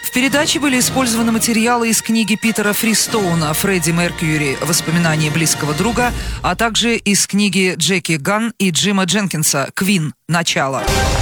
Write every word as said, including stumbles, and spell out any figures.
В передаче были использованы материалы из книги Питера Фристоуна «Фредди Меркьюри. Воспоминания близкого друга», а также из книги Джеки Ганн и Джима Дженкинса «Квин. Начало».